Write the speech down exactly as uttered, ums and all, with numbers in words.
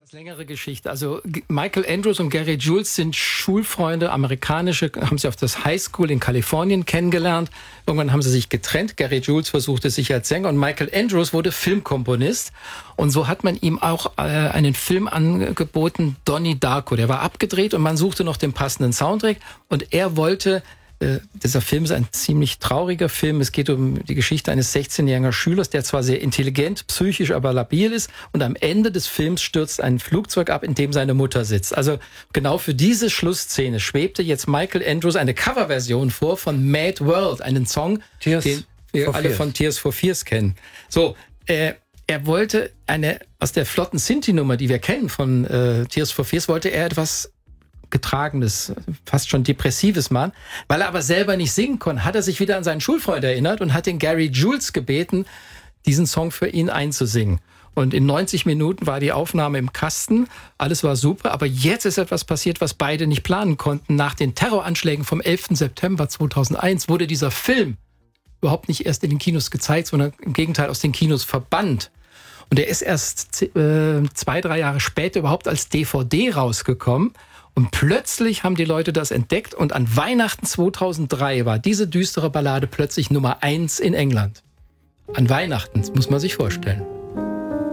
etwas längere Geschichte. Also Michael Andrews und Gary Jules sind Schulfreunde, amerikanische, haben sie auf das High School in Kalifornien kennengelernt. Irgendwann haben sie sich getrennt. Gary Jules versuchte sich als Sänger und Michael Andrews wurde Filmkomponist. Und so hat man ihm auch äh, einen Film angeboten, Donnie Darko. Der war abgedreht und man suchte noch den passenden Soundtrack. Und er wollte... Äh, dieser Film ist ein ziemlich trauriger Film. Es geht um die Geschichte eines sechzehnjährigen Schülers, der zwar sehr intelligent, psychisch, aber labil ist. Und am Ende des Films stürzt ein Flugzeug ab, in dem seine Mutter sitzt. Also genau für diese Schlussszene schwebte jetzt Michael Andrews eine Coverversion vor von Mad World, einen Song, Tears den wir alle Fears. von Tears for Fears kennen. So, äh, er wollte eine, aus der flotten Sinti-Nummer, die wir kennen von äh, Tears for Fears, wollte er etwas Getragenes, fast schon Depressives machen. Weil er aber selber nicht singen konnte, hat er sich wieder an seinen Schulfreund erinnert und hat den Gary Jules gebeten, diesen Song für ihn einzusingen. Und in neunzig Minuten war die Aufnahme im Kasten, alles war super, aber jetzt ist etwas passiert, was beide nicht planen konnten. Nach den Terroranschlägen vom elften September zweitausendeins wurde dieser Film überhaupt nicht erst in den Kinos gezeigt, sondern im Gegenteil aus den Kinos verbannt. Und er ist erst äh, zwei, drei Jahre später überhaupt als D V D rausgekommen. Und plötzlich haben die Leute das entdeckt und an Weihnachten zweitausenddrei war diese düstere Ballade plötzlich Nummer eins in England. An Weihnachten, das muss man sich vorstellen.